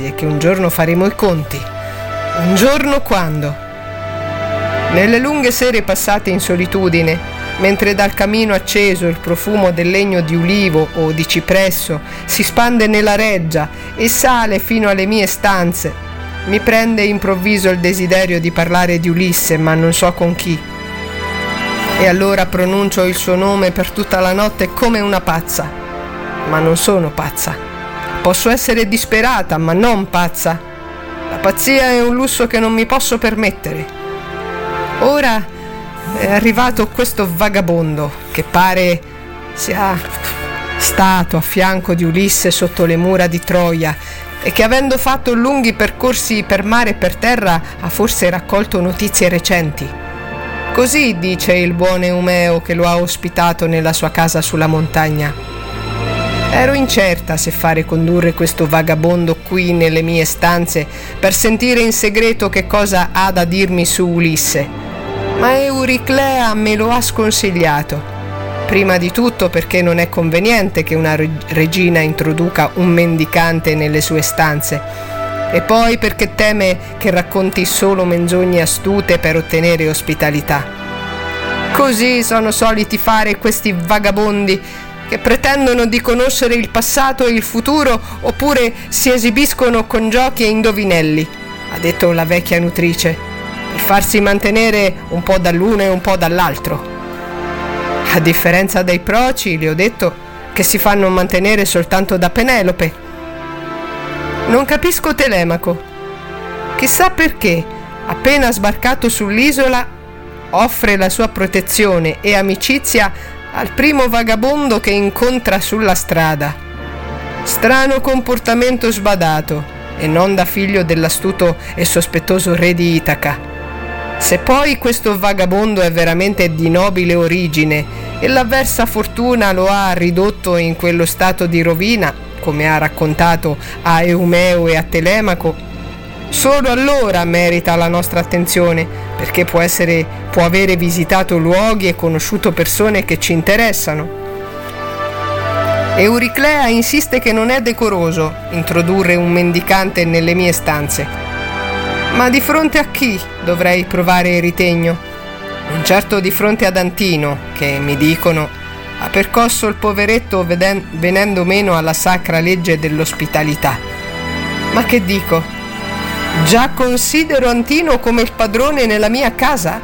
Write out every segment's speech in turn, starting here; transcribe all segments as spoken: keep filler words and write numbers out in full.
resti e che un giorno faremo i conti. Un giorno quando? Nelle lunghe sere passate in solitudine, mentre dal camino acceso il profumo del legno di ulivo o di cipresso si spande nella reggia e sale fino alle mie stanze, mi prende improvviso il desiderio di parlare di Ulisse, ma non so con chi. E allora pronuncio il suo nome per tutta la notte come una pazza. Ma non sono pazza. Posso essere disperata, ma non pazza. La pazzia è un lusso che non mi posso permettere. Ora è arrivato questo vagabondo che pare sia stato a fianco di Ulisse sotto le mura di Troia e che, avendo fatto lunghi percorsi per mare e per terra, ha forse raccolto notizie recenti. Così dice il buon Eumeo che lo ha ospitato nella sua casa sulla montagna. Ero incerta se fare condurre questo vagabondo qui nelle mie stanze per sentire in segreto che cosa ha da dirmi su Ulisse, ma Euriclea me lo ha sconsigliato. Prima di tutto perché non è conveniente che una regina introduca un mendicante nelle sue stanze, e poi perché teme che racconti solo menzogne astute per ottenere ospitalità. Così sono soliti fare questi vagabondi che pretendono di conoscere il passato e il futuro, oppure si esibiscono con giochi e indovinelli, ha detto la vecchia nutrice, per farsi mantenere un po' dall'uno e un po' dall'altro. A differenza dei proci, le ho detto, che si fanno mantenere soltanto da Penelope. Non capisco Telemaco. Chissà perché, appena sbarcato sull'isola, offre la sua protezione e amicizia al primo vagabondo che incontra sulla strada. Strano comportamento sbadato, e non da figlio dell'astuto e sospettoso re di Itaca. Se poi questo vagabondo è veramente di nobile origine e l'avversa fortuna lo ha ridotto in quello stato di rovina, come ha raccontato a Eumeo e a Telemaco, solo allora merita la nostra attenzione, perché può essere, può avere visitato luoghi e conosciuto persone che ci interessano. Euriclea insiste che non è decoroso introdurre un mendicante nelle mie stanze. Ma di fronte a chi dovrei provare ritegno? Non certo di fronte ad Antino, che, mi dicono, ha percosso il poveretto veden- venendo meno alla sacra legge dell'ospitalità. Ma che dico? Già considero Antino come il padrone nella mia casa?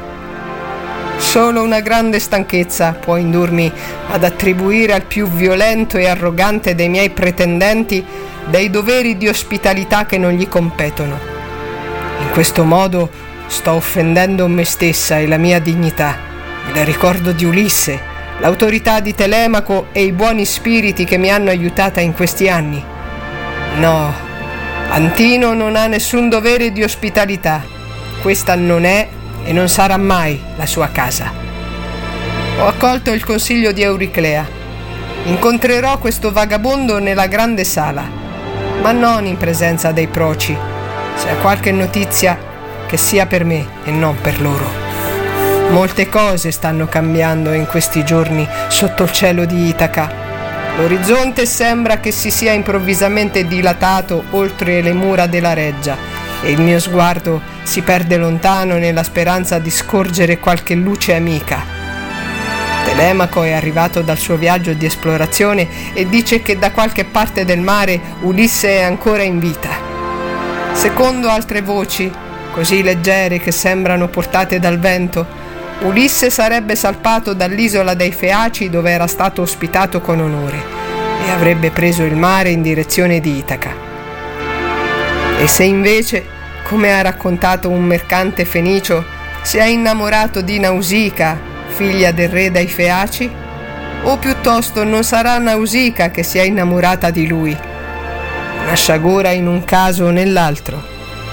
Solo una grande stanchezza può indurmi ad attribuire al più violento e arrogante dei miei pretendenti dei doveri di ospitalità che non gli competono. In questo modo sto offendendo me stessa e la mia dignità, il ricordo di Ulisse, l'autorità di Telemaco e i buoni spiriti che mi hanno aiutata in questi anni. No, Antino non ha nessun dovere di ospitalità. Questa non è e non sarà mai la sua casa. Ho accolto il consiglio di Euriclea. Incontrerò questo vagabondo nella grande sala, ma non in presenza dei proci. Se ha qualche notizia, che sia per me e non per loro. Molte cose stanno cambiando in questi giorni sotto il cielo di Itaca. L'orizzonte sembra che si sia improvvisamente dilatato oltre le mura della reggia e il mio sguardo si perde lontano nella speranza di scorgere qualche luce amica. Telemaco è arrivato dal suo viaggio di esplorazione e dice che da qualche parte del mare Ulisse è ancora in vita. Secondo altre voci, così leggere che sembrano portate dal vento, Ulisse sarebbe salpato dall'isola dei Feaci dove era stato ospitato con onore e avrebbe preso il mare in direzione di Itaca. E se invece, come ha raccontato un mercante fenicio, si è innamorato di Nausica, figlia del re dei Feaci? O piuttosto non sarà Nausica che si è innamorata di lui? Una sciagura in un caso o nell'altro.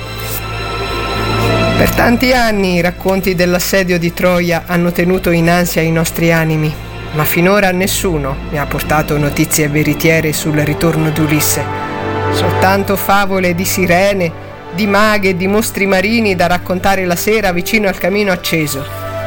Per tanti anni i racconti dell'assedio di Troia hanno tenuto in ansia i nostri animi, ma finora nessuno mi ha portato notizie veritiere sul ritorno di Ulisse. Soltanto favole di sirene, di maghe e di mostri marini da raccontare la sera vicino al camino acceso.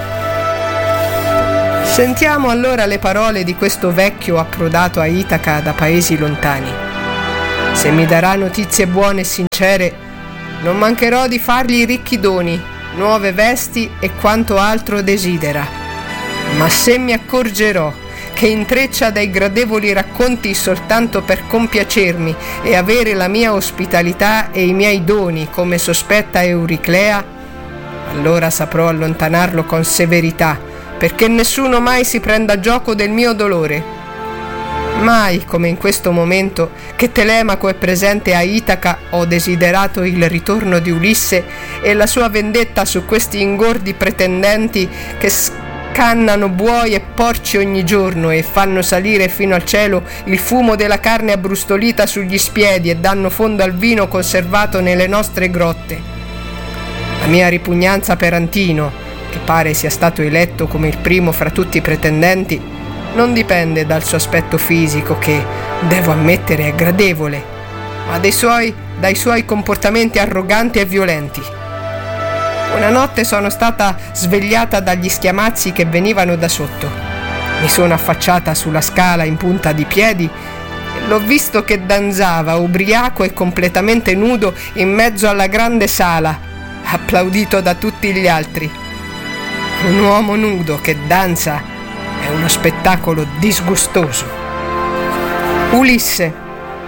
Sentiamo allora le parole di questo vecchio approdato a Itaca da paesi lontani. Se mi darà notizie buone e sincere, non mancherò di fargli ricchi doni, nuove vesti e quanto altro desidera. Ma se mi accorgerò che intreccia dai gradevoli racconti soltanto per compiacermi e avere la mia ospitalità e i miei doni, come sospetta Euriclea, allora saprò allontanarlo con severità, perché nessuno mai si prenda gioco del mio dolore. Mai come in questo momento che Telemaco è presente a Itaca ho desiderato il ritorno di Ulisse e la sua vendetta su questi ingordi pretendenti che scannano buoi e porci ogni giorno e fanno salire fino al cielo il fumo della carne abbrustolita sugli spiedi e danno fondo al vino conservato nelle nostre grotte. La mia ripugnanza per Antino, che pare sia stato eletto come il primo fra tutti i pretendenti, non dipende dal suo aspetto fisico che, devo ammettere, è gradevole, ma dai suoi, dai suoi comportamenti arroganti e violenti. Una notte sono stata svegliata dagli schiamazzi che venivano da sotto. Mi sono affacciata sulla scala in punta di piedi e l'ho visto che danzava, ubriaco e completamente nudo, in mezzo alla grande sala, applaudito da tutti gli altri. Un uomo nudo che danza è uno spettacolo disgustoso. Ulisse.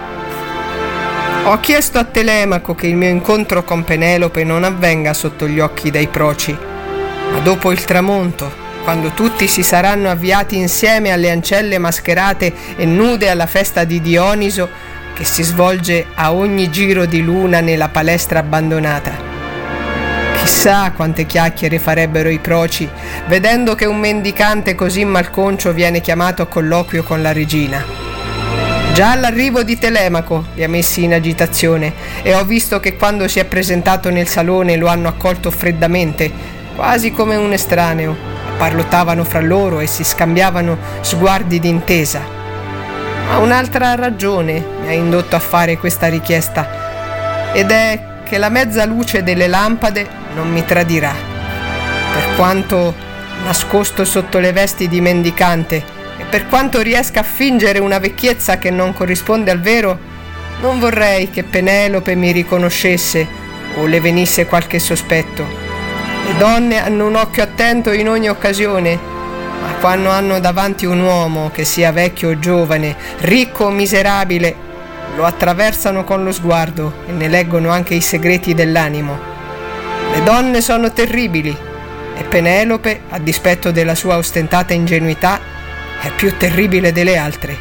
Ho chiesto a Telemaco che il mio incontro con Penelope non avvenga sotto gli occhi dei proci, ma dopo il tramonto, quando tutti si saranno avviati insieme alle ancelle mascherate e nude alla festa di Dioniso, che si svolge a ogni giro di luna nella palestra abbandonata. Chissà quante chiacchiere farebbero i proci, vedendo che un mendicante così malconcio viene chiamato a colloquio con la regina. Già all'arrivo di Telemaco li ha messi in agitazione e ho visto che quando si è presentato nel salone lo hanno accolto freddamente, quasi come un estraneo. Parlottavano fra loro e si scambiavano sguardi d'intesa. Ma un'altra ragione mi ha indotto a fare questa richiesta, ed è che la mezza luce delle lampade non mi tradirà. Per quanto nascosto sotto le vesti di mendicante e per quanto riesca a fingere una vecchiezza che non corrisponde al vero, non vorrei che Penelope mi riconoscesse o le venisse qualche sospetto. Le donne hanno un occhio attento in ogni occasione, ma quando hanno davanti un uomo, che sia vecchio o giovane, ricco o miserabile, lo attraversano con lo sguardo e ne leggono anche i segreti dell'animo. Le donne sono terribili e Penelope, a dispetto della sua ostentata ingenuità, è più terribile delle altre.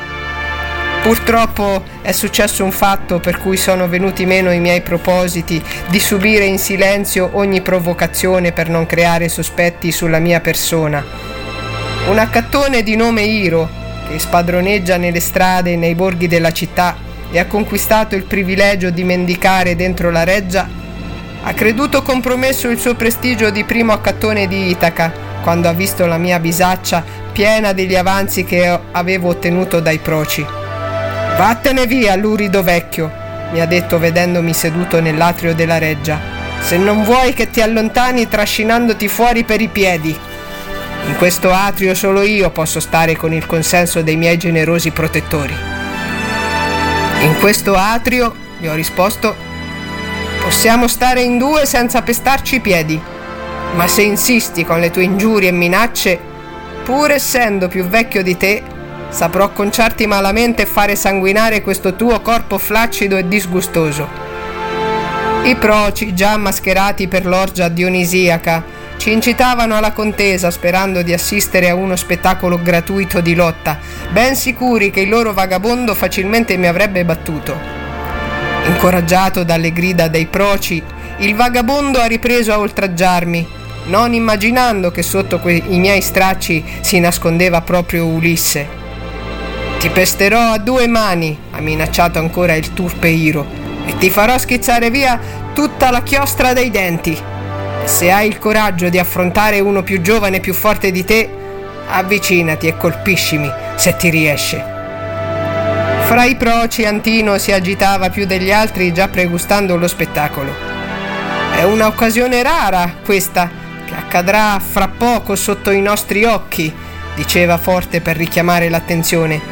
Purtroppo è successo un fatto per cui sono venuti meno i miei propositi di subire in silenzio ogni provocazione per non creare sospetti sulla mia persona. Un accattone di nome Iro, che spadroneggia nelle strade e nei borghi della città e ha conquistato il privilegio di mendicare dentro la reggia, ha creduto compromesso il suo prestigio di primo accattone di Itaca quando ha visto la mia bisaccia piena degli avanzi che avevo ottenuto dai proci. «Vattene via, lurido vecchio», mi ha detto vedendomi seduto nell'atrio della reggia, «se non vuoi che ti allontani trascinandoti fuori per i piedi. In questo atrio solo io posso stare con il consenso dei miei generosi protettori». «In questo atrio», gli ho risposto, «possiamo stare in due senza pestarci i piedi, ma se insisti con le tue ingiurie e minacce, pur essendo più vecchio di te, saprò conciarti malamente e fare sanguinare questo tuo corpo flaccido e disgustoso». I proci, già mascherati per l'orgia dionisiaca, ci incitavano alla contesa sperando di assistere a uno spettacolo gratuito di lotta, ben sicuri che il loro vagabondo facilmente mi avrebbe battuto. Incoraggiato dalle grida dei proci, il vagabondo ha ripreso a oltraggiarmi, non immaginando che sotto quei miei stracci si nascondeva proprio Ulisse. «Ti pesterò a due mani», ha minacciato ancora il turpe Iro, «e ti farò schizzare via tutta la chiostra dei denti. Se hai il coraggio di affrontare uno più giovane e più forte di te, avvicinati e colpiscimi se ti riesce». Fra i proci Antino si agitava più degli altri, già pregustando lo spettacolo. «È una occasione rara questa, che accadrà fra poco sotto i nostri occhi», diceva forte per richiamare l'attenzione.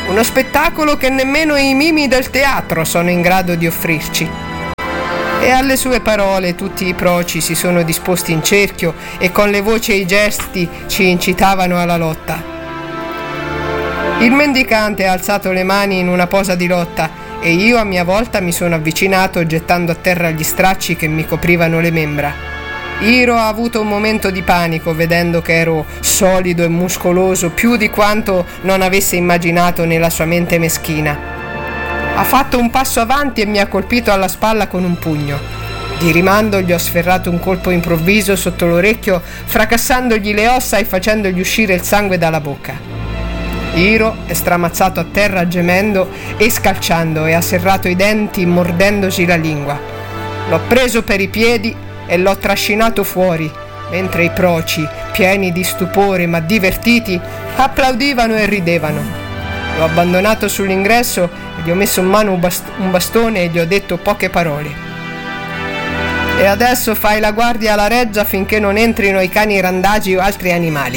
Uno spettacolo che nemmeno i mimi del teatro sono in grado di offrirci. E alle sue parole tutti i proci si sono disposti in cerchio e con le voci e i gesti ci incitavano alla lotta. Il mendicante ha alzato le mani in una posa di lotta e io a mia volta mi sono avvicinato gettando a terra gli stracci che mi coprivano le membra. Iro ha avuto un momento di panico vedendo che ero solido e muscoloso più di quanto non avesse immaginato nella sua mente meschina. Ha fatto un passo avanti e mi ha colpito alla spalla con un pugno. Di rimando gli ho sferrato un colpo improvviso sotto l'orecchio, fracassandogli le ossa e facendogli uscire il sangue dalla bocca. Iro è stramazzato a terra gemendo e scalciando e ha serrato i denti mordendosi la lingua. L'ho preso per i piedi e l'ho trascinato fuori, mentre i proci, pieni di stupore ma divertiti, applaudivano e ridevano. L'ho abbandonato sull'ingresso e gli ho messo in mano un, bast- un bastone e gli ho detto poche parole. E adesso fai la guardia alla reggia finché non entrino i cani randagi o altri animali.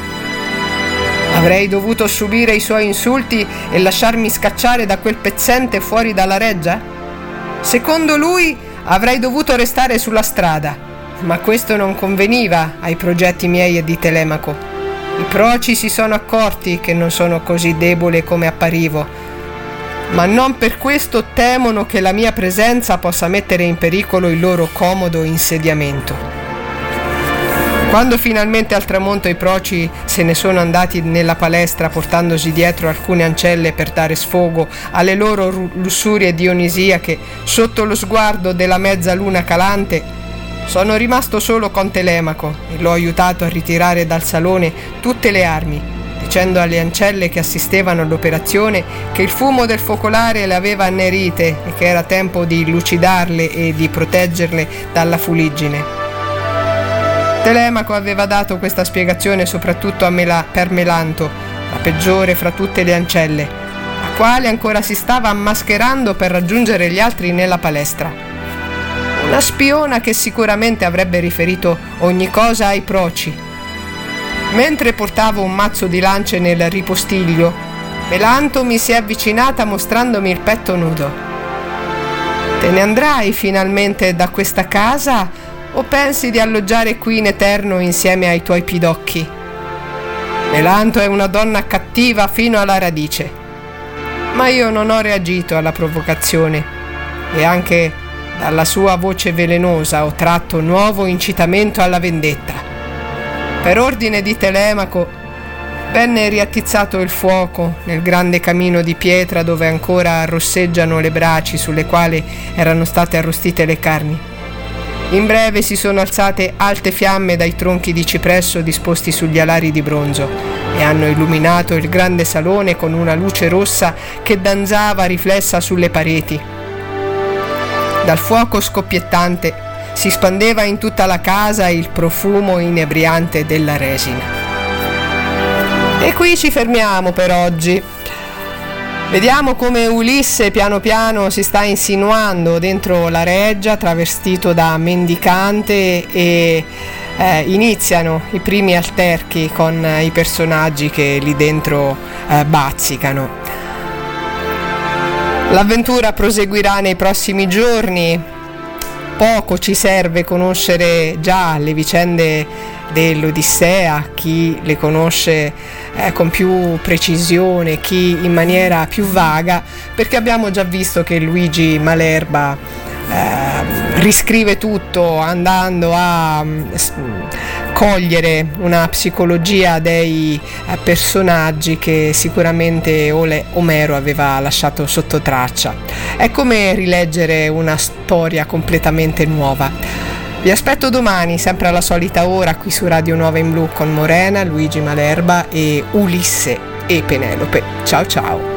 Avrei dovuto subire i suoi insulti e lasciarmi scacciare da quel pezzente fuori dalla reggia? Secondo lui avrei dovuto restare sulla strada, ma questo non conveniva ai progetti miei e di Telemaco. I proci si sono accorti che non sono così debole come apparivo, ma non per questo temono che la mia presenza possa mettere in pericolo il loro comodo insediamento. Quando finalmente al tramonto i proci se ne sono andati nella palestra portandosi dietro alcune ancelle per dare sfogo alle loro lussurie dionisiache sotto lo sguardo della mezza luna calante, sono rimasto solo con Telemaco e l'ho aiutato a ritirare dal salone tutte le armi, dicendo alle ancelle che assistevano all'operazione che il fumo del focolare le aveva annerite e che era tempo di lucidarle e di proteggerle dalla fuliggine. Telemaco aveva dato questa spiegazione soprattutto a Mela- per Melanto, la peggiore fra tutte le ancelle, la quale ancora si stava ammascherando per raggiungere gli altri nella palestra. Una spiona che sicuramente avrebbe riferito ogni cosa ai proci. Mentre portavo un mazzo di lance nel ripostiglio, Melanto mi si è avvicinata mostrandomi il petto nudo. Te ne andrai finalmente da questa casa o pensi di alloggiare qui in eterno insieme ai tuoi pidocchi? Melanto è una donna cattiva fino alla radice. Ma io non ho reagito alla provocazione e anche dalla sua voce velenosa ho tratto nuovo incitamento alla vendetta. Per ordine di Telemaco venne riattizzato il fuoco nel grande camino di pietra dove ancora rosseggiano le braci sulle quali erano state arrostite le carni. In breve si sono alzate alte fiamme dai tronchi di cipresso disposti sugli alari di bronzo e hanno illuminato il grande salone con una luce rossa che danzava riflessa sulle pareti. Dal fuoco scoppiettante si spandeva in tutta la casa il profumo inebriante della resina. E qui ci fermiamo per oggi. Vediamo come Ulisse piano piano si sta insinuando dentro la reggia travestito da mendicante e eh, iniziano i primi alterchi con i personaggi che lì dentro eh, bazzicano. L'avventura proseguirà nei prossimi giorni. Poco ci serve conoscere già le vicende dell'Odissea, chi le conosce eh, con più precisione, chi in maniera più vaga, perché abbiamo già visto che Luigi Malerba eh, riscrive tutto andando a mh, cogliere una psicologia dei eh, personaggi che sicuramente Ole, Omero aveva lasciato sotto traccia. È come rileggere una storia completamente nuova. Vi aspetto domani, sempre alla solita ora, qui su Radio Nuova in Blu con Morena, Luigi Malerba e Ulisse e Penelope. Ciao ciao!